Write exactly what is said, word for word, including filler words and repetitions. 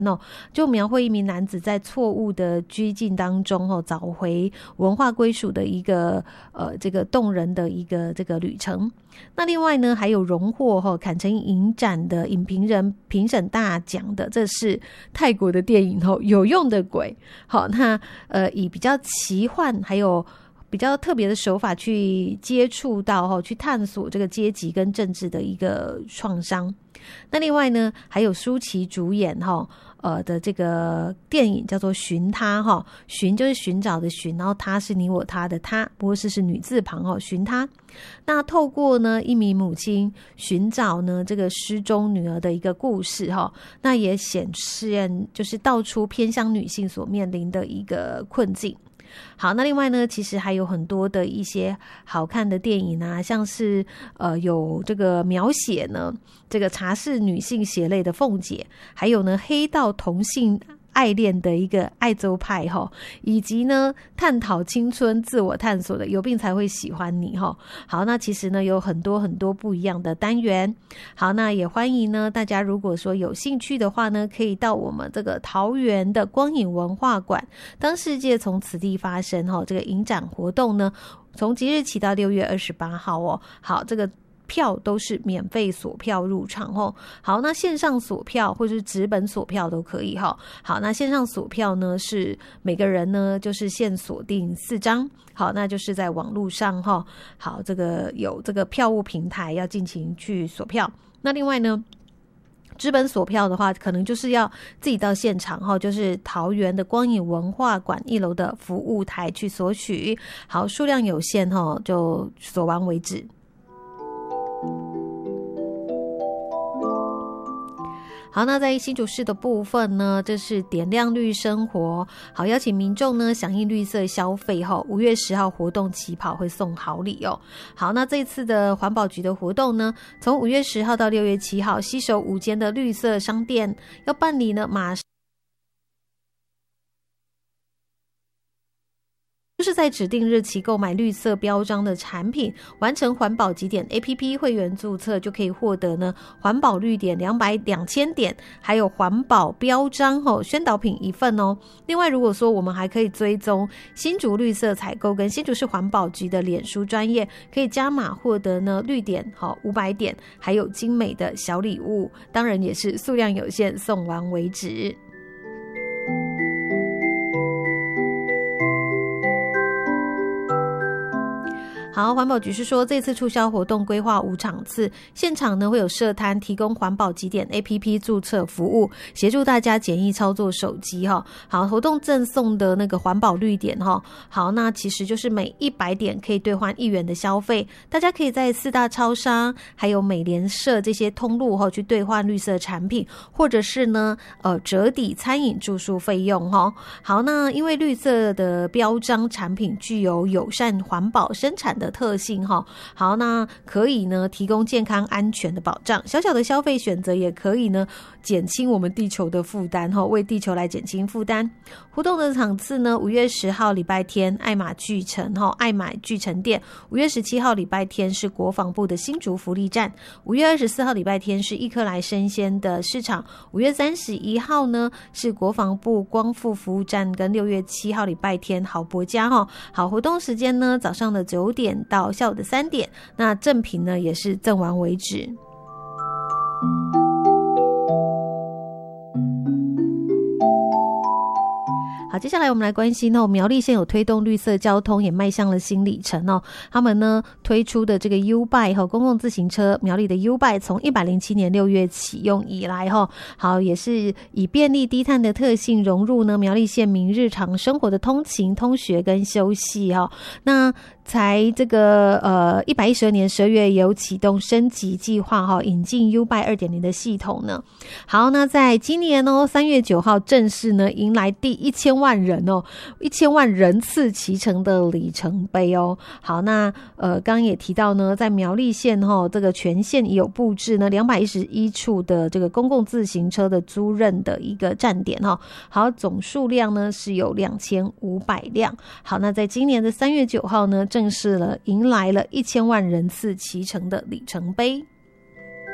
哦，就描绘一名男子在错误的拘禁当中哦，找回文化归属的一个呃这个动人的一个这个旅程。那另外呢，还有荣获哈坎城影展的影评人评审大奖的，这是泰国的电影哦，有用的鬼。好，那呃以比较奇幻还有比较特别的手法去接触到哈，去探索这个阶级跟政治的一个创伤。那另外呢，还有舒淇主演哈呃的这个电影叫做《寻他》哈，寻就是寻找的寻，然后他是你我他的他，不过是是女字旁哈，寻他。那透过呢一名母亲寻找呢这个失踪女儿的一个故事哈，那也显示就是道出偏乡女性所面临的一个困境。好，那另外呢，其实还有很多的一些好看的电影啊，像是呃有这个描写呢这个茶室女性血泪的凤姐，还有呢黑道同性爱恋的一个爱州派齁，以及呢探讨青春自我探索的有病才会喜欢你齁。好，那其实呢有很多很多不一样的单元。好，那也欢迎呢大家如果说有兴趣的话呢，可以到我们这个桃园的光影文化馆，当世界从此地发生齁，这个影展活动呢从即日起到六月二十八号哦。好，这个票都是免费锁票入场哦。好，那线上锁票或者是纸本锁票都可以哈。好，那线上锁票呢是每个人呢就是限锁定四张。好，那就是在网络上哈。好，这个有这个票务平台要进行去锁票。那另外呢，纸本锁票的话，可能就是要自己到现场哈，就是桃园的光影文化馆一楼的服务台去索取。好，数量有限哈，就锁完为止。好，那在新竹市的部分呢，这是点亮绿生活。好，邀请民众呢响应绿色消费后，五月十号活动起跑会送好礼哦。好，那这一次的环保局的活动呢，从五月十号到六月七号，携手五间的绿色商店要办理呢马上。就是在指定日期购买绿色标章的产品，完成环保集点 A P P 会员注册，就可以获得呢环保绿点两百两千点，还有环保标章哦宣导品一份哦。另外，如果说我们还可以追踪新竹绿色采购跟新竹市环保局的脸书专页，可以加码获得呢绿点好五百点，还有精美的小礼物，当然也是数量有限，送完为止。好，环保局是说这次促销活动规划五场次，现场呢会有设摊提供环保集点 A P P 注册服务，协助大家简易操作手机哈。好，活动赠送的那个环保绿点哈，好，那其实就是每一百点可以兑换一元的消费，大家可以在四大超商还有美联社这些通路哈去兑换绿色产品，或者是呢呃折抵餐饮住宿费用哈。好，那因为绿色的标章产品具有友善环保生产的特性哈，好，那可以呢提供健康安全的保障，小小的消费选择也可以呢减轻我们地球的负担哈，为地球来减轻负担。活动的场次呢，五月十号礼拜天爱马巨城哈，爱买巨城店；五月十七号礼拜天是国防部的新竹福利站；五月二十四号礼拜天是伊克莱生鲜的市场；五月三十一号呢是国防部光复服务站，跟六月七号礼拜天好博家哈。好，活动时间呢早上的九点到下午的三点，那赠品呢也是赠完为止。好，接下来我们来关心哦，苗栗县有推动绿色交通，也迈向了新里程哦。他们呢推出的这个 U-Bike 和公共自行车，苗栗的 U-Bike 从一百零七年六月启用以来哈，好，也是以便利低碳的特性融入呢苗栗县民日常生活的通勤、通学跟休息哈。那才这个呃一百一十二年十二月有启动升级计划哈，引进 U-Bike 二点零 的系统呢。好，那在今年哦三月九号正式呢迎来第一千万人哦，一千万人次骑乘的里程碑哦。好，那呃刚刚也提到呢，在苗栗县哈、哦、这个全县也有布置呢两百一十一处的这个公共自行车的租赁的一个站点哈、哦。好，总数量呢是有两千五百辆。好，那在今年的三月九号呢，正式了迎来了一千万人次骑乘的里程碑。